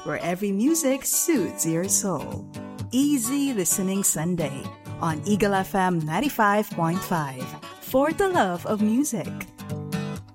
where every music suits your soul. Easy Listening Sunday on Eagle FM 95.5 for the love of music.